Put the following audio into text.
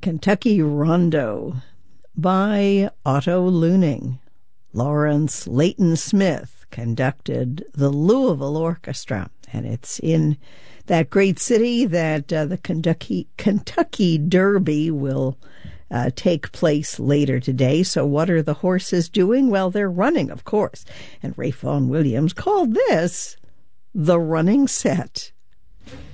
Kentucky Rondo by Otto Luning. Lawrence Leighton Smith conducted the Louisville Orchestra, and it's in that great city that the Kentucky Derby will take place later today. So what are the horses doing? Well, they're running, of course. And Ray Vaughan Williams called this the running set.